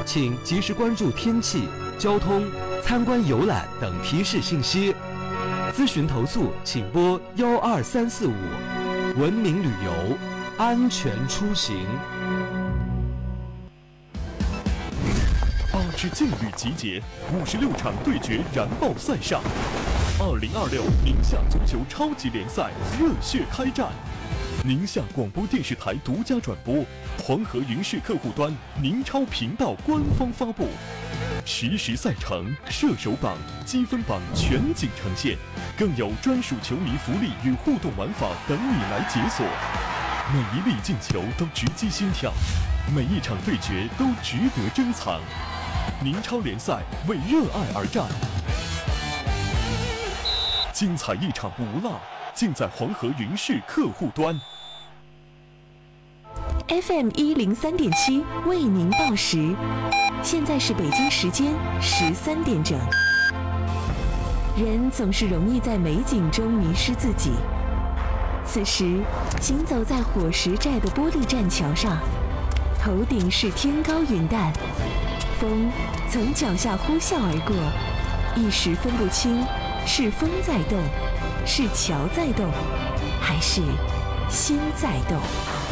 请及时关注天气、交通、参观游览等提示信息。咨询投诉请拨12345。文明旅游，安全出行。 8支劲旅集结，56场对决燃爆赛上，2026宁夏足球超级联赛热血开战。宁夏广播电视台独家转播，黄河云视客户端宁超频道官方发布，实时赛程、射手榜、积分榜全景呈现，更有专属球迷福利与互动玩法等你来解锁。每一粒进球都直击心跳，每一场对决都值得珍藏。宁超联赛为热爱而战，精彩一场不落，尽在黄河云视客户端。 FM 103.7为您报时，现在是北京时间13点整。人总是容易在美景中迷失自己，此时行走在火石寨的玻璃栈桥上，头顶是天高云淡，风从脚下呼啸而过，一时分不清是风在动，是桥在动，还是心在动。